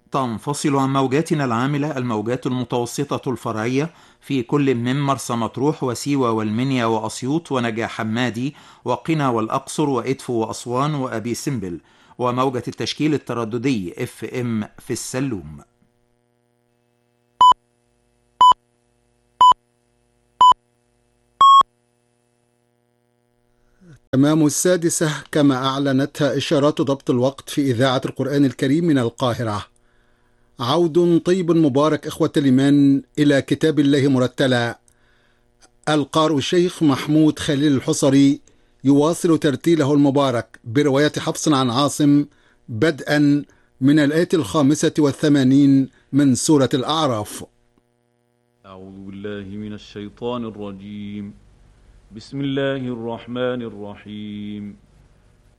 تنفصل عن موجاتنا العاملة الموجات المتوسطة الفرعية في كل من مرسى مطروح وسيوة والمنيا وأسيوط ونجع حمادي وقنا والأقصر وإدفو وأسوان وأبي سمبل، وموجة التشكيل الترددي FM في السلوم. تمام 6 كما أعلنتها إشارات ضبط الوقت في إذاعة القرآن الكريم من القاهرة. عود طيب مبارك إخوة الإيمان إلى كتاب الله مرتلا. القارئ الشيخ محمود خليل الحصري يواصل ترتيله المبارك برواية حفص عن عاصم بدءا من الآية 85 من سورة الأعراف. أعوذ بالله من الشيطان الرجيم. بسم الله الرحمن الرحيم.